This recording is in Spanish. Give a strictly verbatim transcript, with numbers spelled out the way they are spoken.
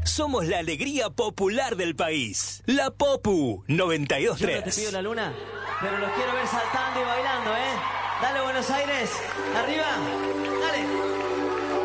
somos la alegría popular del país. La Popu noventa y dos Yo punto no te tres. pido la luna, pero los quiero ver saltando y bailando, ¿eh? Dale, Buenos Aires, arriba, dale.